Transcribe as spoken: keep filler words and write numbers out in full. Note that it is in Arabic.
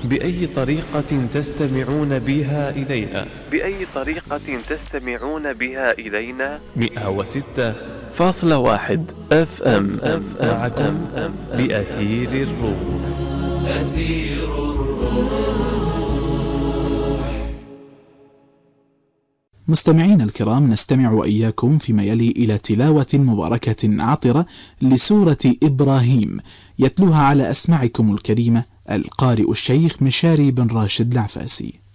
بأي طريقة تستمعون بها إلينا بأي طريقة تستمعون بها إلينا مئة وستة فاصلة واحد اف ام معكم بأثير الروح. أثير الروح. مستمعين الكرام، نستمع وإياكم فيما يلي إلى تلاوة مباركة عطرة لسورة إبراهيم، يتلوها على أسماعكم الكريمة القارئ الشيخ مشاري بن راشد العفاسي.